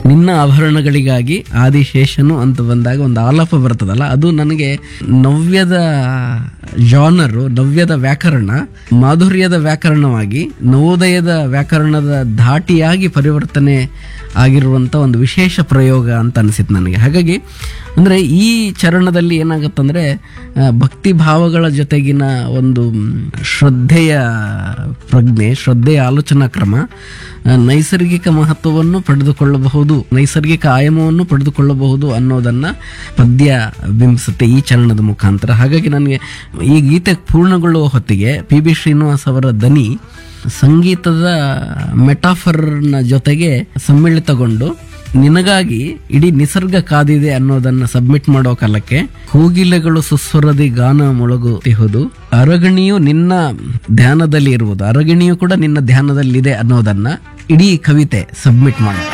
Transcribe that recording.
ನಿನ್ನ ಆಭರಣಗಳಿಗಾಗಿ ಆದಿಶೇಷನು ಅಂತ ಬಂದಾಗ ಒಂದು ಆಲಾಪ ಬರ್ತದಲ್ಲ, ಅದು ನನಗೆ ನವ್ಯದ ಜಾನರು, ನವ್ಯದ ವ್ಯಾಕರಣ ಮಾಧುರ್ಯದ ವ್ಯಾಕರಣವಾಗಿ ನವೋದಯದ ವ್ಯಾಕರಣದ ಧಾಟಿಯಾಗಿ ಪರಿವರ್ತನೆ ಆಗಿರುವಂಥ ಒಂದು ವಿಶೇಷ ಪ್ರಯೋಗ ಅಂತ ಅನಿಸಿತ್ತು ನನಗೆ. ಹಾಗಾಗಿ ಅಂದರೆ ಈ ಚರಣದಲ್ಲಿ ಏನಾಗುತ್ತಂದರೆ ಭಕ್ತಿ ಭಾವಗಳ ಜೊತೆಗಿನ ಒಂದು ಶ್ರದ್ಧೆಯ ಪ್ರಜ್ಞೆ, ಶ್ರದ್ಧೆಯ ಆಲೋಚನಾ ಕ್ರಮ ನೈಸರ್ಗಿಕ ಮಹತ್ವವನ್ನು ಪಡೆದುಕೊಳ್ಳಬಹುದು, ನೈಸರ್ಗಿಕ ಆಯಾಮವನ್ನು ಪಡೆದುಕೊಳ್ಳಬಹುದು ಅನ್ನೋದನ್ನು ಪದ್ಯ ಬಿಂಬಿಸುತ್ತೆ ಈ ಚರಣದ ಮುಖಾಂತರ. ಹಾಗಾಗಿ ನನಗೆ ಈ ಗೀತೆ ಪೂರ್ಣಗೊಳ್ಳುವ ಹೊತ್ತಿಗೆ ಪಿ ಬಿ ಶ್ರೀನಿವಾಸ್ ಅವರ ದನಿ ಸಂಗೀತದ ಮೆಟಾಫರ್ನ ಜೊತೆಗೆ ಸಮ್ಮಿಳಿತಗೊಂಡು ನಿನಗಾಗಿ ಇಡೀ ನಿಸರ್ಗ ಕಾದಿದೆ ಅನ್ನೋದನ್ನ ಸಬ್ಮಿಟ್ ಮಾಡೋ ಕಾಲಕ್ಕೆ ಕೋಗಿಲೆಗಳು ಸುಸ್ವರದಿ ಗಾನ ಮೊಳಗುತ್ತಿಹುದು, ಅರಗಣಿಯು ನಿನ್ನ ಧ್ಯಾನದಲ್ಲಿ ಇರುವುದು, ಅರಗಣಿಯು ಕೂಡ ನಿನ್ನ ಧ್ಯಾನದಲ್ಲಿದೆ ಅನ್ನೋದನ್ನ ಇಡೀ ಕವಿತೆ ಸಬ್ಮಿಟ್ ಮಾಡುತ್ತೆ.